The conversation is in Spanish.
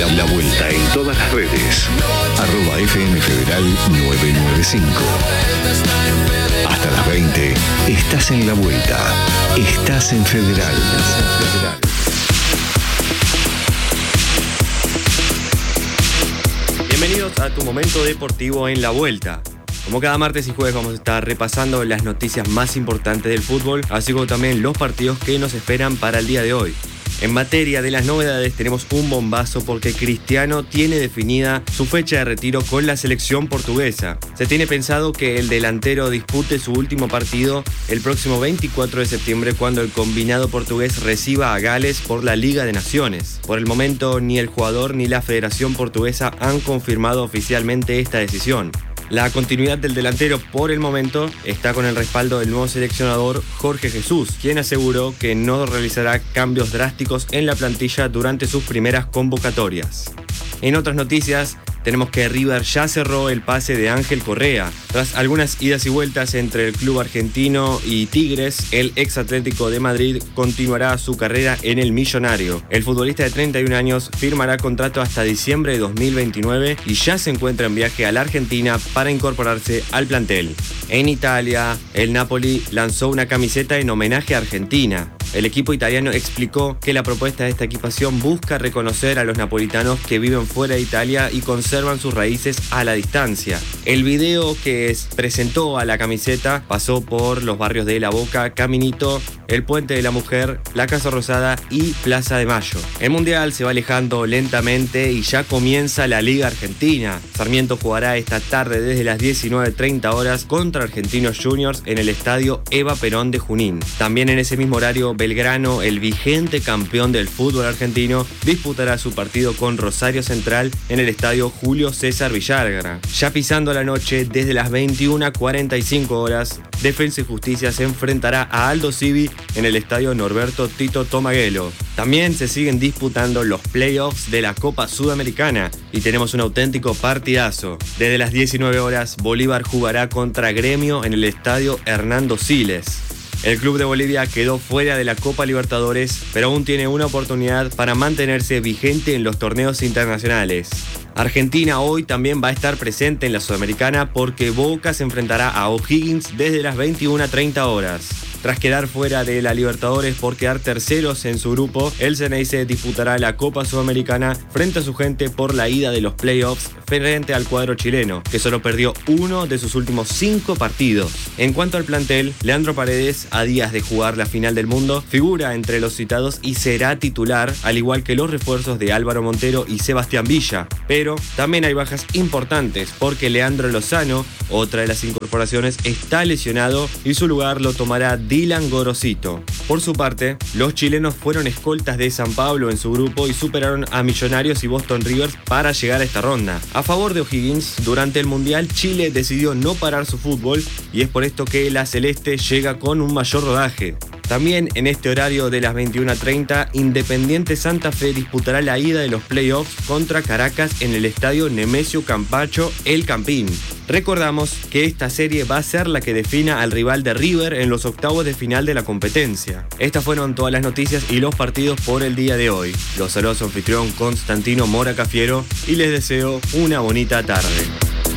La Vuelta en todas las redes. @FM Federal 995. Hasta las 20 estás en La Vuelta. Estás en Federal. Bienvenidos a tu momento deportivo en La Vuelta. Como cada martes y jueves vamos a estar repasando las noticias más importantes del fútbol, así como también los partidos que nos esperan para el día de hoy. En materia de las novedades tenemos un bombazo porque Cristiano tiene definida su fecha de retiro con la selección portuguesa. Se tiene pensado que el delantero dispute su último partido el próximo 24 de septiembre cuando el combinado portugués reciba a Gales por la Liga de Naciones. Por el momento ni el jugador ni la Federación Portuguesa han confirmado oficialmente esta decisión. La continuidad del delantero por el momento está con el respaldo del nuevo seleccionador Jorge Jesús, quien aseguró que no realizará cambios drásticos en la plantilla durante sus primeras convocatorias. En otras noticias, tenemos que River ya cerró el pase de Ángel Correa. Tras algunas idas y vueltas entre el club argentino y Tigres, el ex Atlético de Madrid continuará su carrera en el millonario. El futbolista de 31 años firmará contrato hasta diciembre de 2029 y ya se encuentra en viaje a la Argentina para incorporarse al plantel. En Italia, el Napoli lanzó una camiseta en homenaje a Argentina. El equipo italiano explicó que la propuesta de esta equipación busca reconocer a los napolitanos que viven fuera de Italia y conservan sus raíces a la distancia. El video que presentó a la camiseta pasó por los barrios de La Boca, Caminito, el Puente de la Mujer, la Casa Rosada y Plaza de Mayo. El Mundial se va alejando lentamente y ya comienza la Liga Argentina. Sarmiento jugará esta tarde desde las 19:30 horas contra Argentinos Juniors en el estadio Eva Perón de Junín. También en ese mismo horario, Belgrano, el vigente campeón del fútbol argentino, disputará su partido con Rosario Central en el estadio Julio César Villagra. Ya pisando la noche, desde las 21:45 horas, Defensa y Justicia se enfrentará a Aldo Civi en el estadio Norberto Tito Tomaguelo. También se siguen disputando los playoffs de la Copa Sudamericana y tenemos un auténtico partidazo. Desde las 19 horas, Bolívar jugará contra Gremio en el estadio Hernando Siles. El club de Bolivia quedó fuera de la Copa Libertadores, pero aún tiene una oportunidad para mantenerse vigente en los torneos internacionales. Argentina hoy también va a estar presente en la Sudamericana porque Boca se enfrentará a O'Higgins desde las 21:30 horas. Tras quedar fuera de la Libertadores por quedar terceros en su grupo, el Ceneice disputará la Copa Sudamericana frente a su gente por la ida de los playoffs frente al cuadro chileno, que solo perdió uno de sus últimos 5 partidos. En cuanto al plantel, Leandro Paredes, a días de jugar la final del mundo, figura entre los citados y será titular, al igual que los refuerzos de Álvaro Montero y Sebastián Villa. Pero también hay bajas importantes porque Leandro Lozano, otra de las incorporaciones, está lesionado y su lugar lo tomará Dylan Gorosito. Por su parte, los chilenos fueron escoltas de San Pablo en su grupo y superaron a Millonarios y Boston Rivers para llegar a esta ronda. A favor de O'Higgins, durante el Mundial, Chile decidió no parar su fútbol y es por esto que la Celeste llega con un mayor rodaje. También en este horario de las 21:30, Independiente Santa Fe disputará la ida de los playoffs contra Caracas en el estadio Nemesio Campacho El Campín. Recordamos que esta serie va a ser la que defina al rival de River en los octavos de final de la competencia. Estas fueron todas las noticias y los partidos por el día de hoy. Los saludos a su anfitrión Constantino Mora Cafiero y les deseo una bonita tarde.